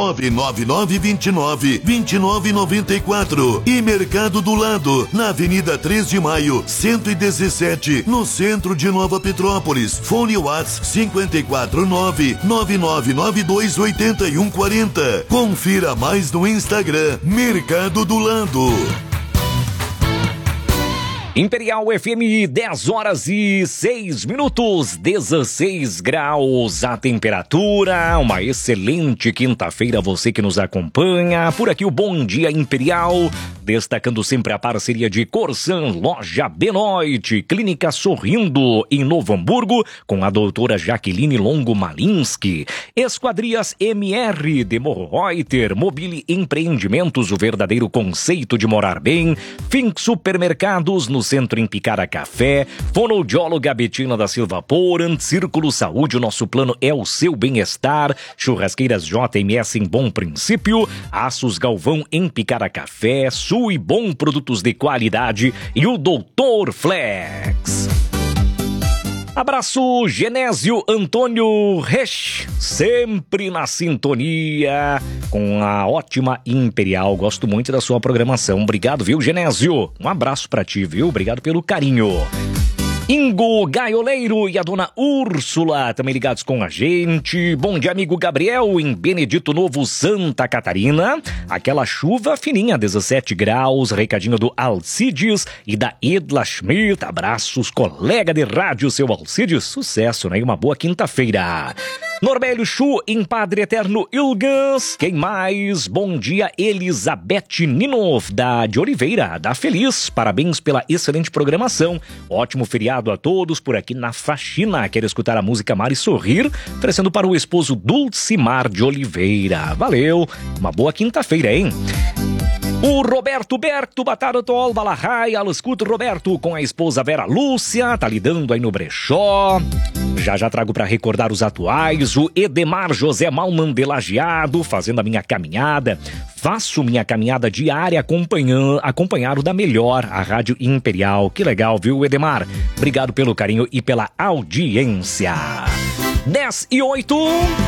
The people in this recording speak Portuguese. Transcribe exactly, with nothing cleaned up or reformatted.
nove nove nove dois nove, dois nove nove quatro. E Mercado do Lado, na Avenida três de Maio, cento e dezessete, no centro de Nova Petrópolis. Fone WhatsApp cinco quatro nove, nove nove nove dois oito um quatro zero. Confira mais no Instagram, Mercado do Lado. Imperial F M, dez horas e seis minutos, dezesseis graus a temperatura. Uma excelente quinta-feira, você que nos acompanha. Por aqui o Bom Dia Imperial, destacando sempre a parceria de Corsan, Loja Benoit, Clínica Sorrindo em Novo Hamburgo, com a doutora Jaqueline Longo Malinski. Esquadrias M R, Demor Reuter, Mobile Empreendimentos, o verdadeiro conceito de morar bem. Fink Supermercados, no Centro em Picara Café, fonoaudióloga Betina da Silva Poran, Círculo Saúde, o nosso plano é o seu bem-estar, Churrasqueiras J M S em Bom Princípio, Aços Galvão em Picara Café, Sul e Bom Produtos de Qualidade e o Doutor Flex. Abraço, Genésio Antônio Resch, sempre na sintonia com a ótima Imperial. Gosto muito da sua programação. Obrigado, viu, Genésio? Um abraço pra ti, viu? Obrigado pelo carinho. Ingo Gaioleiro e a dona Úrsula também ligados com a gente. Bom dia, amigo Gabriel, em Benedito Novo, Santa Catarina. Aquela chuva fininha, dezessete graus. Recadinho do Alcides e da Edla Schmidt. Abraços, colega de rádio, seu Alcides. Sucesso, né? E uma boa quinta-feira. Norbélio Chu, em Padre Eterno Ilgans. Quem mais? Bom dia, Elizabeth Ninov, da de Oliveira, da Feliz. Parabéns pela excelente programação. Ótimo feriado a todos por aqui na faxina. Quero escutar a música Mar e Sorrir, oferecendo para o esposo Dulcimar de Oliveira. Valeu, uma boa quinta-feira, hein? O Roberto Berto, Batarotol, Balahai, alo escuta o Roberto com a esposa Vera Lúcia, tá lidando aí no brechó. Já já trago para recordar os atuais, o Edemar José Malman de Lajeado, fazendo a minha caminhada. Faço minha caminhada diária acompanhando, acompanhado da melhor, a Rádio Imperial. Que legal, viu, Edemar? Obrigado pelo carinho e pela audiência. dez e oito.